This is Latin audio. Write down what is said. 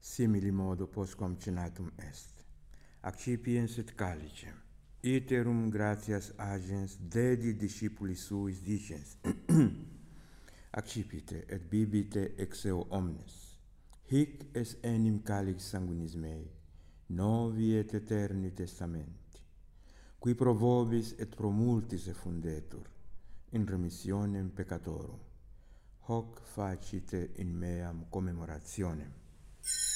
simili modo postquam cenatum est. Accipiens et calicem, iterum gratias agens dedi discipulis suis dicens, accipite et bibite ex eo omnes. Hic est enim calix sanguinis mei, novi et eterni testamenti, qui pro vobis et pro multis effundetur, in remissionem peccatorum. Hoc facite in meam commemorationem.